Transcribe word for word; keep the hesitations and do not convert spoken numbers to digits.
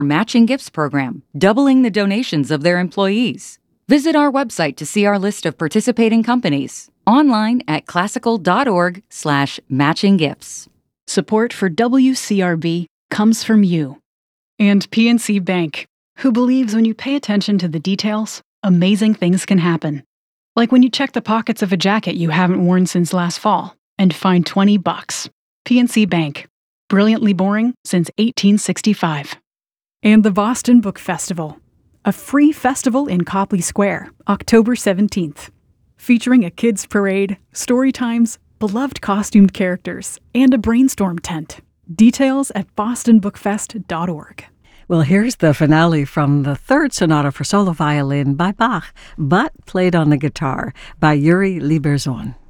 matching gifts program, doubling the donations of their employees. Visit our website to see our list of participating companies, online at classical.org slash matching gifts. Support for W C R B comes from you. And P N C Bank, who believes when you pay attention to the details, amazing things can happen. Like when you check the pockets of a jacket you haven't worn since last fall and find twenty bucks. P N C Bank, brilliantly boring since eighteen sixty-five. And the Boston Book Festival, a free festival in Copley Square, October seventeenth. Featuring a kids' parade, story times, beloved costumed characters, and a brainstorm tent. Details at boston book fest dot org. Well, here's the finale from the third sonata for solo violin by Bach, but played on the guitar by Yuri Lieberzohn.